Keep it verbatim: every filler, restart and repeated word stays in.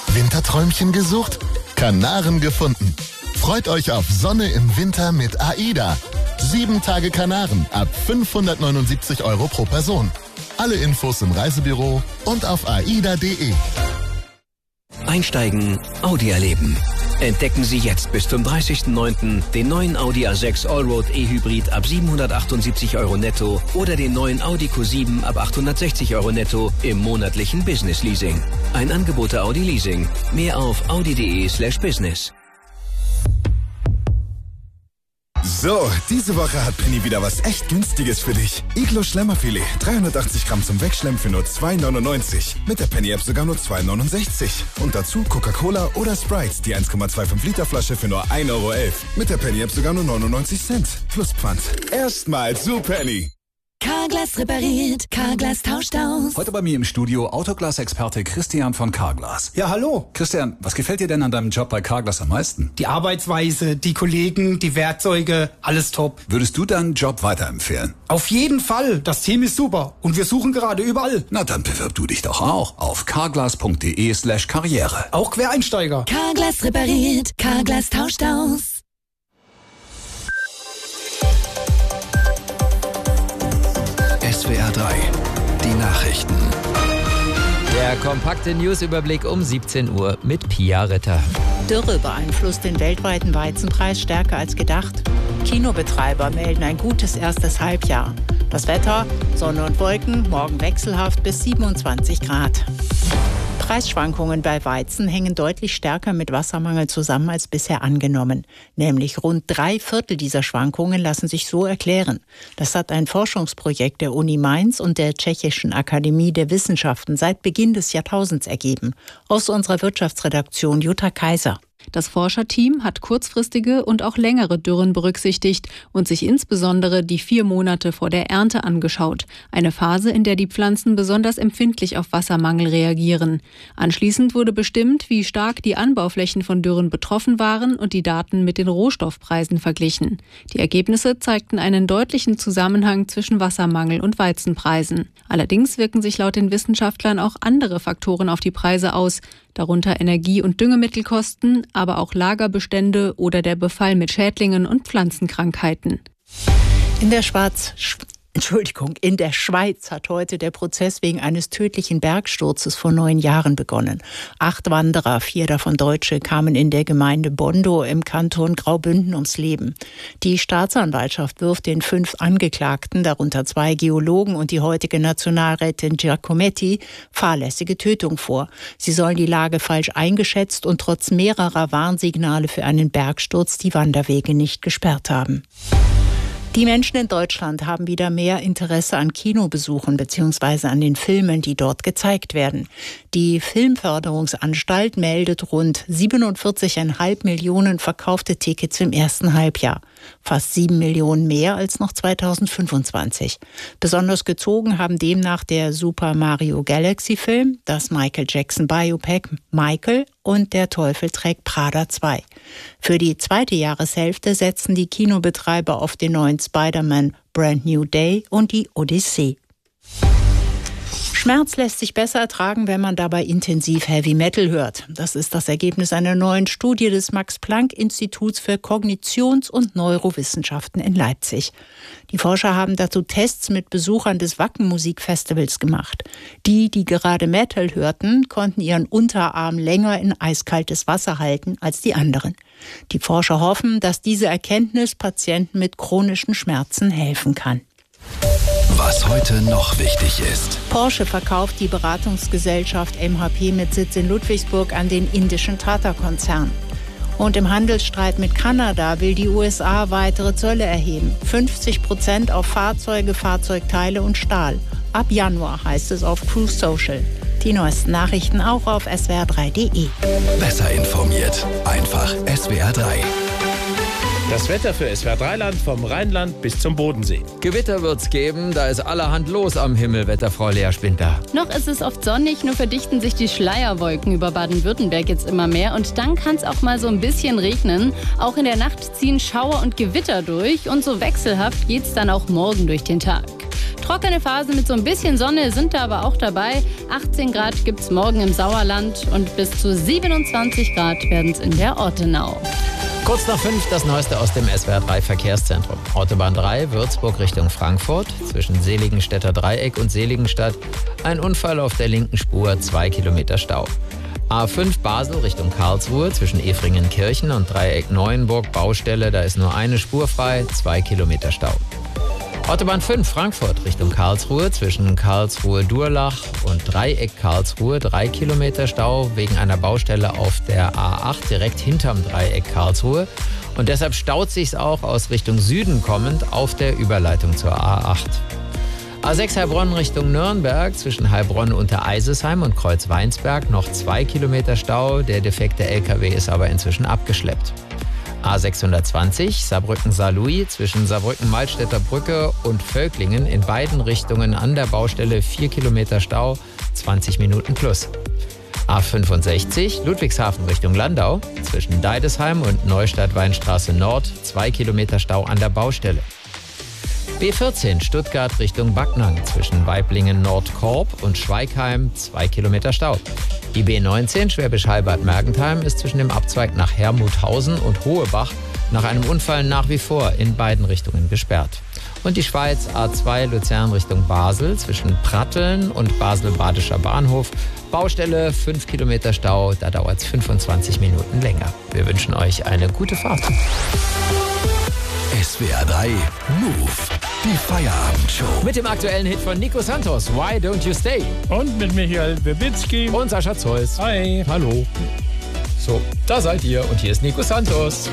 Winterträumchen gesucht? Kanaren gefunden. Freut euch auf Sonne im Winter mit AIDA. Sieben Tage Kanaren ab fünfhundertneunundsiebzig Euro pro Person. Alle Infos im Reisebüro und auf aida punkt de. Einsteigen, Audi erleben. Entdecken Sie jetzt bis zum dreißigsten neunten den neuen Audi A sechs Allroad E-Hybrid ab siebenhundertachtundsiebzig Euro netto oder den neuen Audi Q sieben ab achthundertsechzig Euro netto im monatlichen Business Leasing. Ein Angebot der Audi Leasing. Mehr auf audi punkt de slash business. So, diese Woche hat Penny wieder was echt Günstiges für dich. Iglo Schlemmerfilet, dreihundertachtzig Gramm zum Wegschlemmen für nur zwei neunundneunzig. Mit der Penny-App sogar nur zwei neunundsechzig. Und dazu Coca-Cola oder Sprite, die eins Komma fünfundzwanzig Liter Flasche für nur ein Euro elf. Mit der Penny-App sogar nur neunundneunzig Cent. Plus Pfand. Erstmal zu Penny. Carglass repariert, Carglass tauscht aus. Heute bei mir im Studio Autoglas-Experte Christian von Carglass. Ja, hallo. Christian, was gefällt dir denn an deinem Job bei Carglass am meisten? Die Arbeitsweise, die Kollegen, die Werkzeuge, alles top. Würdest du deinen Job weiterempfehlen? Auf jeden Fall. Das Team ist super. Und wir suchen gerade überall. Na, dann bewirb du dich doch auch auf carglass punkt de slash karriere. Auch Quereinsteiger. Carglass repariert, Carglass tauscht aus. S W R drei, die Nachrichten. Der kompakte Newsüberblick um siebzehn Uhr mit Pia Ritter. Dürre beeinflusst den weltweiten Weizenpreis stärker als gedacht. Kinobetreiber melden ein gutes erstes Halbjahr. Das Wetter, Sonne und Wolken, morgen wechselhaft bis siebenundzwanzig Grad. Preisschwankungen bei Weizen hängen deutlich stärker mit Wassermangel zusammen als bisher angenommen. Nämlich rund drei Viertel dieser Schwankungen lassen sich so erklären. Das hat ein Forschungsprojekt der Uni Mainz und der Tschechischen Akademie der Wissenschaften seit Beginn des Jahrtausends ergeben. Aus unserer Wirtschaftsredaktion Jutta Kaiser. Das Forscherteam hat kurzfristige und auch längere Dürren berücksichtigt und sich insbesondere die vier Monate vor der Ernte angeschaut. Eine Phase, in der die Pflanzen besonders empfindlich auf Wassermangel reagieren. Anschließend wurde bestimmt, wie stark die Anbauflächen von Dürren betroffen waren und die Daten mit den Rohstoffpreisen verglichen. Die Ergebnisse zeigten einen deutlichen Zusammenhang zwischen Wassermangel und Weizenpreisen. Allerdings wirken sich laut den Wissenschaftlern auch andere Faktoren auf die Preise aus, darunter Energie- und Düngemittelkosten, aber auch Lagerbestände oder der Befall mit Schädlingen und Pflanzenkrankheiten. In der Schwarz... Entschuldigung, in der Schweiz hat heute der Prozess wegen eines tödlichen Bergsturzes vor neun Jahren begonnen. Acht Wanderer, vier davon Deutsche, kamen in der Gemeinde Bondo im Kanton Graubünden ums Leben. Die Staatsanwaltschaft wirft den fünf Angeklagten, darunter zwei Geologen und die heutige Nationalrätin Giacometti, fahrlässige Tötung vor. Sie sollen die Lage falsch eingeschätzt und trotz mehrerer Warnsignale für einen Bergsturz die Wanderwege nicht gesperrt haben. Die Menschen in Deutschland haben wieder mehr Interesse an Kinobesuchen bzw. an den Filmen, die dort gezeigt werden. Die Filmförderungsanstalt meldet rund siebenundvierzig Komma fünf Millionen verkaufte Tickets im ersten Halbjahr. Fast sieben Millionen mehr als noch zweitausendfünfundzwanzig. Besonders gezogen haben demnach der Super Mario Galaxy Film, das Michael Jackson Biopic Michael und Der Teufel trägt Prada zwei. Für die zweite Jahreshälfte setzen die Kinobetreiber auf den neuen Spider-Man Brand New Day und die Odyssee. Schmerz lässt sich besser ertragen, wenn man dabei intensiv Heavy Metal hört. Das ist das Ergebnis einer neuen Studie des Max-Planck-Instituts für Kognitions- und Neurowissenschaften in Leipzig. Die Forscher haben dazu Tests mit Besuchern des Wacken-Musikfestivals gemacht. Die, die gerade Metal hörten, konnten ihren Unterarm länger in eiskaltes Wasser halten als die anderen. Die Forscher hoffen, dass diese Erkenntnis Patienten mit chronischen Schmerzen helfen kann. Was heute noch wichtig ist. Porsche verkauft die Beratungsgesellschaft M H P mit Sitz in Ludwigsburg an den indischen Tata-Konzern. Und im Handelsstreit mit Kanada will die U S A weitere Zölle erheben. fünfzig Prozent auf Fahrzeuge, Fahrzeugteile und Stahl. Ab Januar, heißt es auf Cruise Social. Die neuesten Nachrichten auch auf S W R drei punkt de. Besser informiert. Einfach S W R drei. Das Wetter für S W R drei Land vom Rheinland bis zum Bodensee. Gewitter wird's geben, da ist allerhand los am Himmel, Wetterfrau Lea Spindler. Noch ist es oft sonnig, nur verdichten sich die Schleierwolken über Baden-Württemberg jetzt immer mehr und dann kann es auch mal so ein bisschen regnen. Auch in der Nacht ziehen Schauer und Gewitter durch und so wechselhaft geht's dann auch morgen durch den Tag. trockene Phasen mit so ein bisschen Sonne sind da aber auch dabei. achtzehn Grad gibt es morgen im Sauerland und bis zu siebenundzwanzig Grad werden es in der Ortenau. Kurz nach fünf das Neueste aus dem S W R drei Verkehrszentrum. Autobahn drei, Würzburg Richtung Frankfurt, zwischen Seligenstädter Dreieck und Seligenstadt. Ein Unfall auf der linken Spur, zwei Kilometer Stau. A fünf Basel Richtung Karlsruhe, zwischen Efringen-Kirchen und Dreieck Neuenburg, Baustelle, da ist nur eine Spur frei, zwei Kilometer Stau. Autobahn fünf Frankfurt Richtung Karlsruhe, zwischen Karlsruhe-Durlach und Dreieck Karlsruhe, drei Kilometer Stau wegen einer Baustelle auf der A acht direkt hinterm Dreieck Karlsruhe. Und deshalb staut sich's auch aus Richtung Süden kommend auf der Überleitung zur A acht. A sechs Heilbronn Richtung Nürnberg, zwischen Heilbronn unter Eisesheim und Kreuzweinsberg noch zwei Kilometer Stau. Der defekte L K W ist aber inzwischen abgeschleppt. A sechshundertzwanzig Saarbrücken-Saarlouis, zwischen Saarbrücken-Malstädter Brücke und Völklingen in beiden Richtungen an der Baustelle vier Kilometer Stau, zwanzig Minuten plus. A fünfundsechzig Ludwigshafen Richtung Landau, zwischen Deidesheim und Neustadt-Weinstraße Nord, zwei Kilometer Stau an der Baustelle. B vierzehn Stuttgart Richtung Backnang, zwischen Weiblingen-Nordkorb und Schweigheim, zwei Kilometer Stau. Die B neunzehn Schwäbisch Hall-Bad Mergentheim ist zwischen dem Abzweig nach Hermuthausen und Hohebach nach einem Unfall nach wie vor in beiden Richtungen gesperrt. Und die Schweiz A zwei Luzern Richtung Basel, zwischen Pratteln und Basel-Badischer Bahnhof. Baustelle, fünf Kilometer Stau, da dauert es fünfundzwanzig Minuten länger. Wir wünschen euch eine gute Fahrt. S W R drei Move, die Feierabendshow. Mit dem aktuellen Hit von Nico Santos, Why Don't You Stay? Und mit Michael Wibitzki. Und Sascha Zeus. Hi. Hallo. So, da seid ihr und hier ist Nico Santos.